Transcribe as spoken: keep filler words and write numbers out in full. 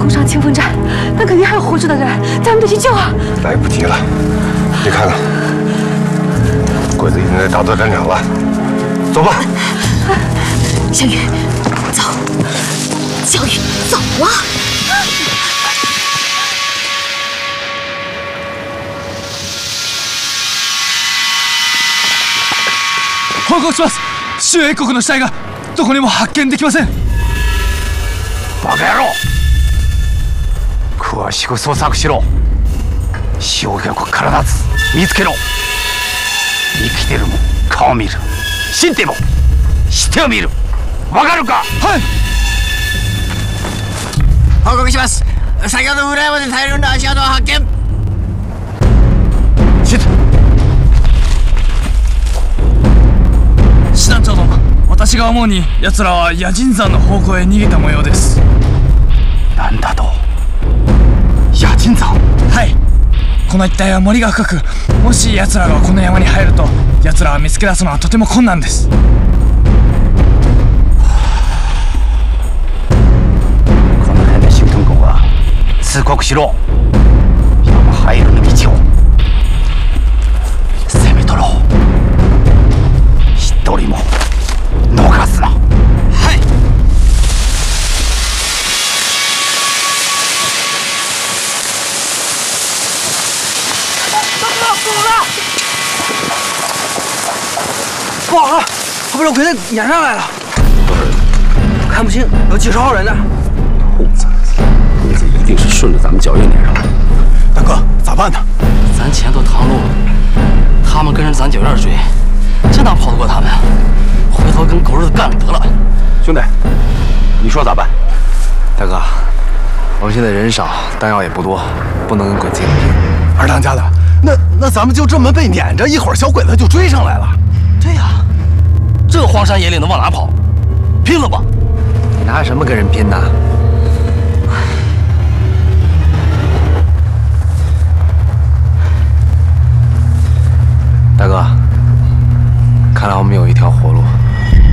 攻上清风寨，那肯定还有活着的人，咱们得去救啊！ 来不及了，你看看，鬼子已经在大作战场了，走吧。 小雨，走，小雨，走啊！ 報告します。周英国の死体がどこにも発見できません。 バカ野郎！詳しく捜索しろ。消極必ず見つけろ。生きてるも顔見る。死んでもしてを見る。わかるか？ はい。 報告します。先ほど裏山で大量の足跡を発見。 シュッ師団長殿、私が思うに奴らは野人山の方向へ逃げた模様です。 なんだと？野人山？ はい。この一帯は森が深く、もし奴らがこの山に入ると奴らは見つけ出すのはとても困難です。 この辺で周東君は通告しろ。山入るの道を攻め取ろう。一人も逃すな。はい。 不好了，后边的鬼子撵上来了，看不清，有几十号人呢。 兔崽子，鬼子一定是顺着咱们脚印撵上来。 大哥，咋办呢？ 咱前头塘路，他们跟着咱脚印追，这哪跑得过他们？回头跟狗日的干了得了。 兄弟，你说咋办？ 大哥，我们现在人少，弹药也不多，不能跟鬼子硬拼。 二当家的，那那咱们就这么被撵着，一会儿小鬼子就追上来了。 对呀，这荒山野岭的往哪跑？拼了吧！ 你拿什么跟人拼呢？